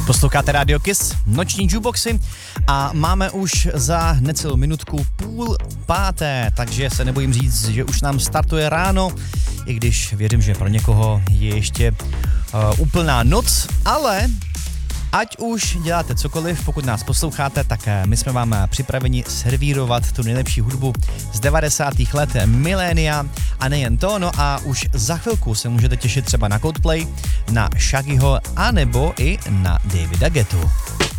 Posloucháte Radio Kiss, noční jukeboxy a máme už za necelou minutku 4:30, takže se nebojím říct, že už nám startuje ráno, i když věřím, že pro někoho je ještě úplná noc, ale ať už děláte cokoliv, pokud nás posloucháte, tak my jsme vám připraveni servírovat tu nejlepší hudbu z 90. let milénia a nejen to, no a už za chvilku se můžete těšit třeba na Coldplay, na Shaggyho, anebo i na Davida Guettu.